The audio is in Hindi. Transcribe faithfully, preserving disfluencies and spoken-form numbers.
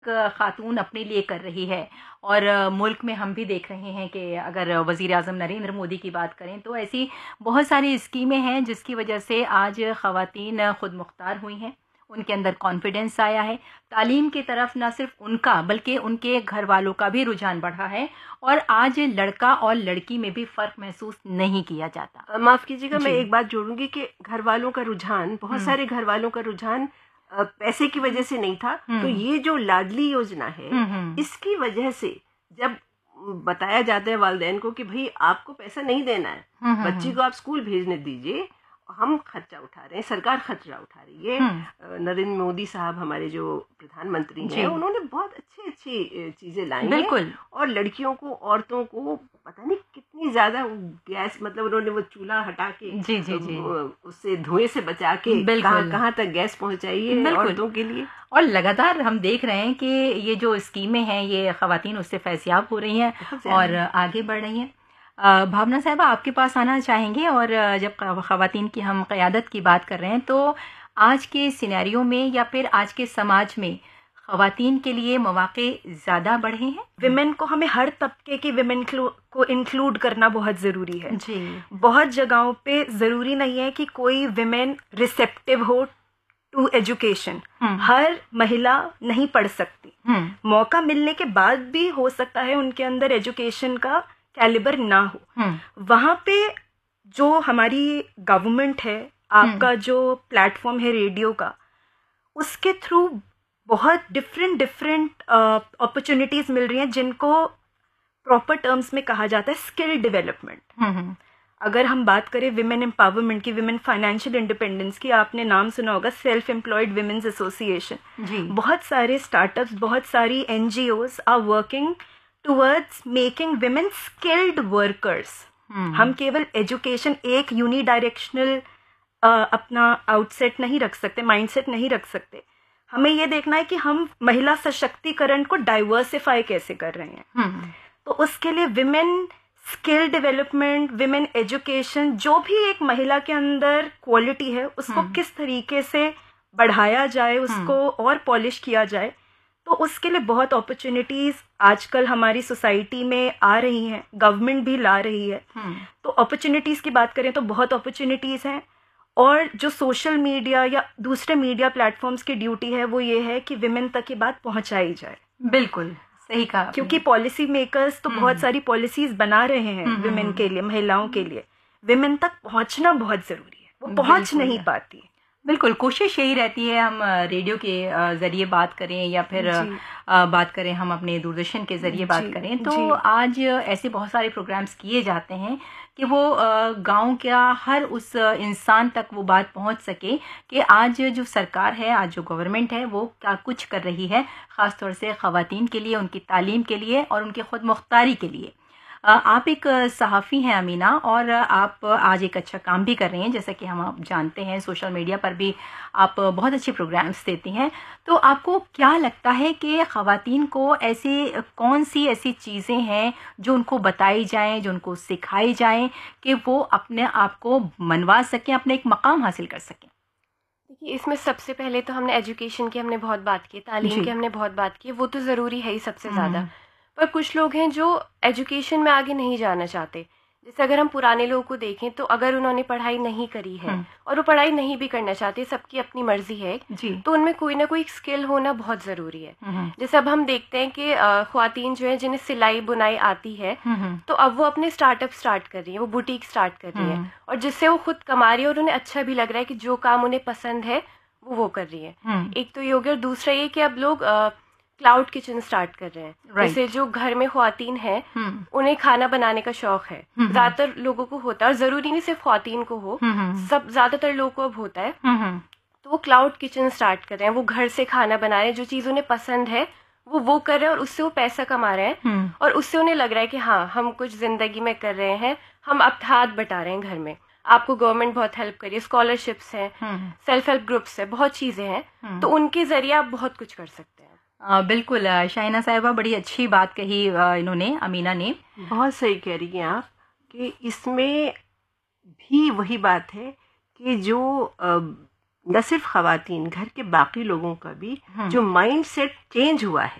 खातून अपने लिए कर रही है। और मुल्क में हम भी देख रहे हैं कि अगर वज़ीर आज़म नरेंद्र मोदी की बात करें तो ऐसी बहुत सारी स्कीमें हैं जिसकी वजह से आज ख़वातीन खुद मुख्तार हुई हैं, उनके अंदर कॉन्फिडेंस आया है। तालीम की तरफ ना सिर्फ उनका बल्कि उनके घर वालों का भी रुझान बढ़ा है और आज लड़का और लड़की में भी फ़र्क महसूस नहीं किया जाता। माफ़ कीजिएगा, मैं एक बात जोड़ूंगी कि घर वालों का रुझान, बहुत सारे घर वालों का रुझान पैसे की वजह से नहीं था। तो ये जो लाडली योजना है, इसकी वजह से जब बताया जाता है वालिदैन को कि भाई आपको पैसा नहीं देना है, बच्ची को आप स्कूल भेजने दीजिए, हम खर्चा उठा रहे हैं, सरकार खर्चा उठा रही है। नरेंद्र मोदी साहब हमारे जो प्रधानमंत्री हैं, उन्होंने बहुत अच्छी अच्छी चीजें लाई हैं और लड़कियों को, औरतों को पता नहीं कितनी ज्यादा गैस, मतलब उन्होंने वो चूल्हा हटा के जी जी जी उससे धुएं से बचा के कहाँ कहाँ तक गैस पहुंचाई है औरतों के लिए। और लगातार हम देख रहे हैं कि ये जो स्कीमें हैं ये खवातीन उससे फैसियाब हो रही हैं और आगे बढ़ रही हैं। भावना साहिबा, आपके पास आना चाहेंगे। और जब ख़वातीन की हम क़यादत की बात कर रहे हैं तो आज के सिनेरियो में या फिर आज के समाज में ख़वातीन के लिए मौक़े ज़्यादा बढ़े हैं? विमेन को, हमें हर तबके की विमेन को इंक्लूड करना बहुत ज़रूरी है जी। बहुत जगहों पे ज़रूरी नहीं है कि कोई विमेन रिसेप्टिव हो टू एजुकेशन। हर महिला नहीं पढ़ सकती, मौका मिलने के बाद भी हो सकता है उनके अंदर एजुकेशन का कैलिबर ना हो। वहां पे जो हमारी गवर्नमेंट है, आपका जो प्लेटफॉर्म है रेडियो का, उसके थ्रू बहुत डिफरेंट डिफरेंट अपॉर्चुनिटीज मिल रही हैं जिनको प्रॉपर टर्म्स में कहा जाता है स्किल डेवलपमेंट। अगर हम बात करें विमेन एम्पावरमेंट की, विमेन फाइनेंशियल इंडिपेंडेंस की, आपने नाम सुना होगा सेल्फ एम्प्लॉयड विमेन्स एसोसिएशन। बहुत सारे स्टार्टअप्स, बहुत सारी NGOs are working towards making women skilled workers. हम केवल एजुकेशन, एक यूनी डायरेक्शनल अपना आउटसेट नहीं रख सकते, माइंडसेट नहीं रख सकते। हमें ये देखना है कि हम महिला सशक्तिकरण को डाइवर्सिफाई कैसे कर रहे हैं। तो उसके लिए women skill development, women education, जो भी एक महिला के अंदर क्वालिटी है उसको किस तरीके से बढ़ाया जाए, उसको और पॉलिश किया जाए, तो उसके लिए बहुत अपॉर्चुनिटीज आजकल हमारी सोसाइटी में आ रही हैं, गवर्नमेंट भी ला रही है। तो अपॉर्चुनिटीज की बात करें तो बहुत अपॉर्चुनिटीज हैं। और जो सोशल मीडिया या दूसरे मीडिया प्लेटफॉर्म्स की ड्यूटी है वो ये है कि विमेन तक ये बात पहुंचाई जाए। बिल्कुल सही कहा, क्योंकि पॉलिसी मेकर्स तो बहुत सारी पॉलिसीज बना रहे हैं विमेन के लिए, महिलाओं के लिए। विमेन तक पहुंचना बहुत जरूरी है, वो पहुंच नहीं पाती। बिल्कुल, कोशिश यही रहती है हम रेडियो के ज़रिए बात करें या फिर बात करें हम अपने दूरदर्शन के ज़रिए बात करें, तो आज ऐसे बहुत सारे प्रोग्राम्स किए जाते हैं कि वो गांव का हर उस इंसान तक वो बात पहुंच सके कि आज जो सरकार है, आज जो गवर्नमेंट है, वो क्या कुछ कर रही है, ख़ास तौर से ख़वातीन के लिए, उनकी तालीम के लिए और उनकी खुद मुख्तारी के लिए। आप एक सहाफ़ी हैं अमीना, और आप आज एक अच्छा काम भी कर रही हैं, जैसा कि हम आप जानते हैं सोशल मीडिया पर भी आप बहुत अच्छे प्रोग्राम्स देती हैं। तो आपको क्या लगता है कि ख़वातीन को ऐसी कौन सी ऐसी चीज़ें हैं जो उनको बताई जाएं, जो उनको सिखाई जाएं कि वो अपने आप को मनवा सकें, अपने एक मकाम हासिल कर सकें? देखिए, इसमें सबसे पहले तो हमने एजुकेशन की हमने बहुत बात की, तालीम की हमने बहुत बात की, वो तो ज़रूरी है ही सबसे ज़्यादा। पर कुछ लोग हैं जो एजुकेशन में आगे नहीं जाना चाहते। जैसे अगर हम पुराने लोगों को देखें तो अगर उन्होंने पढ़ाई नहीं करी है और वो पढ़ाई नहीं भी करना चाहते, सबकी अपनी मर्जी है, तो उनमें कोई ना कोई स्किल होना बहुत ज़रूरी है। जैसे अब हम देखते हैं कि ख्वातीन जो है जिन्हें सिलाई बुनाई आती है, तो अब वो अपने स्टार्टअप स्टार्ट कर रही है, वो बुटीक स्टार्ट कर रही है, और जिससे वो खुद कमा रही है और उन्हें अच्छा भी लग रहा है कि जो काम उन्हें पसंद है वो वो कर रही है। एक तो ये हो गया, और दूसरा ये कि अब लोग क्लाउड किचन स्टार्ट कर रहे हैं। right. जैसे जो घर में ख्वातीन हैं hmm. उन्हें खाना बनाने का शौक है, hmm. ज्यादातर लोगों को होता है, और जरूरी नहीं सिर्फ ख्वातीन को हो, hmm. सब ज्यादातर लोगों को अब होता है। hmm. तो वो क्लाउड किचन स्टार्ट कर रहे हैं, वो घर से खाना बना रहे हैं, जो चीज उन्हें पसंद है वो वो कर रहे हैं, और उससे वो पैसा कमा रहे हैं। hmm. और उससे उन्हें लग रहा है कि हाँ, हम कुछ जिंदगी में कर रहे हैं, हम अब हाथ बटा रहे हैं घर में। आपको गवर्नमेंट बहुत हेल्प करिए, स्कॉलरशिप्स हैं, सेल्फ हेल्प ग्रुप्स है, बहुत चीजें हैं, hmm. तो उनके जरिए आप बहुत कुछ कर सकते हैं। आ, बिल्कुल शाइना साहिबा, बड़ी अच्छी बात कही इन्होंने, अमीना ने। बहुत सही कह रही हैं आप कि इसमें भी वही बात है कि जो न सिर्फ खवातीन, घर के बाकी लोगों का भी जो माइंड सेट चेंज हुआ है,